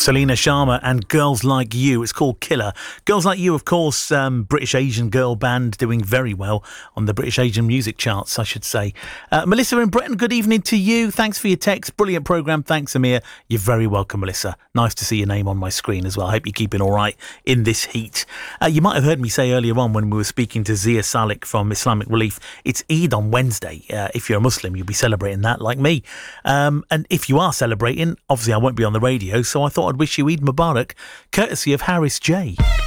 Selena Sharma and Girls Like You. It's called Killer. Girls Like You, of course, British Asian girl band doing very well on the British Asian music charts, I should say. Melissa in Britain, good evening to you. Thanks for your text. Brilliant programme. Thanks, Amir. You're very welcome, Melissa. Nice to see your name on my screen as well. I hope you're keeping all right in this heat. You might have heard me say earlier on when we were speaking to Zia Salik from Islamic Relief, it's Eid on Wednesday. If you're a Muslim, you'll be celebrating that like me. And if you are celebrating, obviously I won't be on the radio, so I thought I'd wish you Eid Mubarak, courtesy of Harris J.